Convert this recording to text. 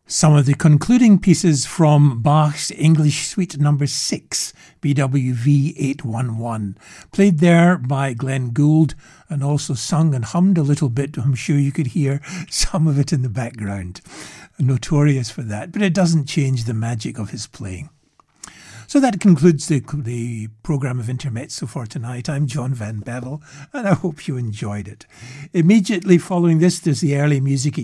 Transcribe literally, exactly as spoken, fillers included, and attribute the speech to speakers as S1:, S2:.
S1: Some of the concluding pieces from Bach's English Suite number six, B W V eight one one, played there by Glenn Gould and also sung and hummed a little bit. I'm sure you could hear some of it in the background. Notorious for that, but it doesn't change the magic of his playing. So that concludes the, the programme of Intermezzo for tonight. I'm John Van Bevel, and I hope you enjoyed it. Immediately following this, there's the early music